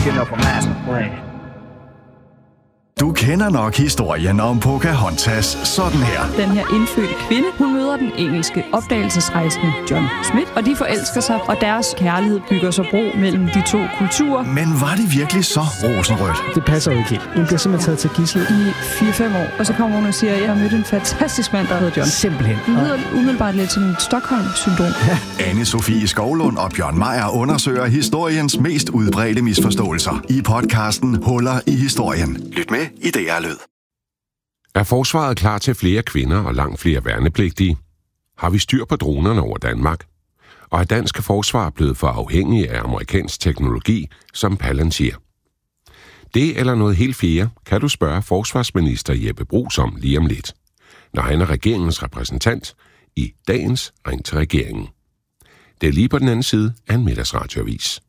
thinking of a master plan. Du kender nok historien om Pocahontas sådan her. Den her indfødte kvinde, hun møder den engelske opdagelsesrejsende John Smith, og de forelsker sig, og deres kærlighed bygger sig bro mellem de to kulturer. Men var det virkelig så rosenrødt? Det passer jo ikke helt. Hun bliver simpelthen taget til gidsel I 4-5 år, og så kommer hun og siger, at jeg har mødt en fantastisk mand, der hedder John. Simpelthen. Den hedder umiddelbart lidt som et Stockholm-syndrom. Ja. Anne-Sophie Skovlund og Bjørn Meier undersøger historiens mest udbredte misforståelser i podcasten Huller i historien. Lyt med i DR Lyd. Er forsvaret klar til flere kvinder og langt flere værnepligtige? Har vi styr på dronerne over Danmark? Og er dansk forsvar blevet for afhængig af amerikansk teknologi, som Palantir? Det eller noget helt fjerde kan du spørge forsvarsminister Jeppe Bruus om lige om lidt, når han er regeringens repræsentant i dagens Ring til regeringen. Det er lige på den anden side af en middagsradioavis.